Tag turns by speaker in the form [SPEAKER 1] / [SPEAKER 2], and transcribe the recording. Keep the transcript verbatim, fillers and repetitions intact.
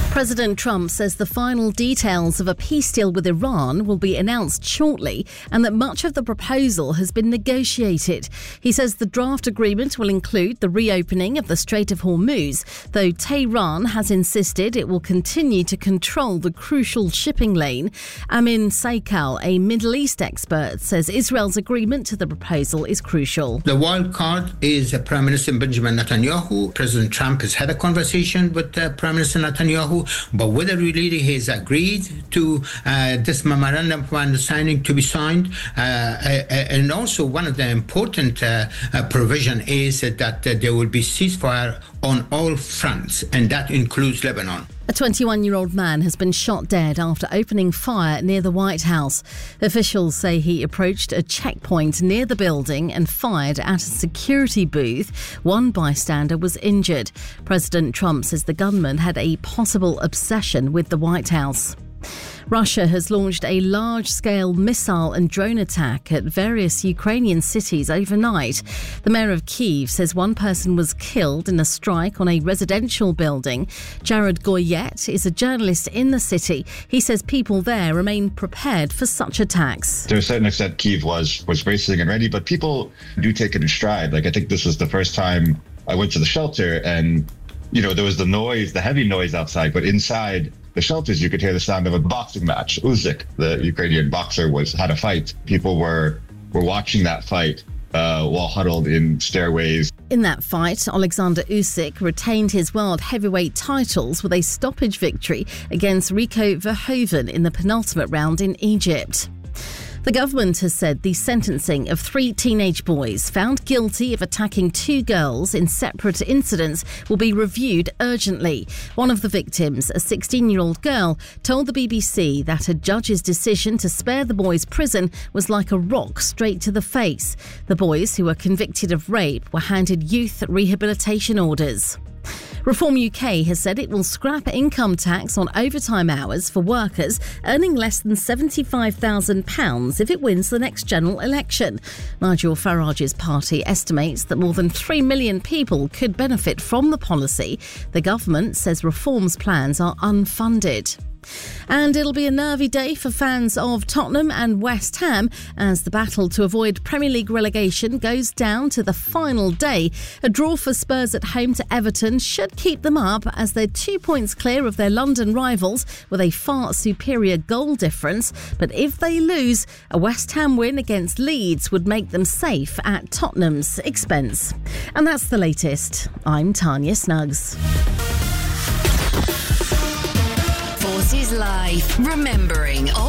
[SPEAKER 1] President Trump says the final details of a peace deal with Iran will be announced shortly and that much of the proposal has been negotiated. He says the draft agreement will include the reopening of the Strait of Hormuz, though Tehran has insisted it will continue to control the crucial shipping lane. Amin Saikal, a Middle East expert, says Israel's agreement to the proposal is crucial.
[SPEAKER 2] The wild card is uh, Prime Minister Benjamin Netanyahu. President Trump has had a conversation with uh, Prime Minister Netanyahu, but whether really he has agreed to uh, this memorandum of understanding to be signed, uh, uh, and also one of the important uh, uh, provision is that uh, there will be ceasefire on all fronts, and that includes Lebanon.
[SPEAKER 1] A twenty-one-year-old man has been shot dead after opening fire near the White House. Officials say he approached a checkpoint near the building and fired at a security booth. One bystander was injured. President Trump says the gunman had a possible obsession with the White House. Russia has launched a large-scale missile and drone attack at various Ukrainian cities overnight. The mayor of Kyiv says one person was killed in a strike on a residential building. Jared Goyet is a journalist in the city. He says people there remain prepared for such attacks.
[SPEAKER 3] To a certain extent, Kyiv was, was bracing and ready, but people do take it in stride. Like, I think this was the first time I went to the shelter and, you know, there was the noise, the heavy noise outside, but inside the shelters, you could hear the sound of a boxing match. Usyk, the Ukrainian boxer, was had a fight. People were were watching that fight uh, while huddled in stairways.
[SPEAKER 1] In that fight, Alexander Usyk retained his world heavyweight titles with a stoppage victory against Rico Verhoeven in the penultimate round in Egypt. The government has said the sentencing of three teenage boys found guilty of attacking two girls in separate incidents will be reviewed urgently. One of the victims, a sixteen-year-old girl, told the B B C that a judge's decision to spare the boys prison was like a rock straight to the face. The boys, who were convicted of rape, were handed youth rehabilitation orders. Reform U K has said it will scrap income tax on overtime hours for workers earning less than seventy-five thousand pounds if it wins the next general election. Nigel Farage's party estimates that more than three million people could benefit from the policy. The government says Reform's plans are unfunded. And it'll be a nervy day for fans of Tottenham and West Ham as the battle to avoid Premier League relegation goes down to the final day. A draw for Spurs at home to Everton should keep them up as they're two points clear of their London rivals with a far superior goal difference. But if they lose, a West Ham win against Leeds would make them safe at Tottenham's expense. And that's the latest. I'm Tanya Snuggs.
[SPEAKER 4] Forces Live, remembering all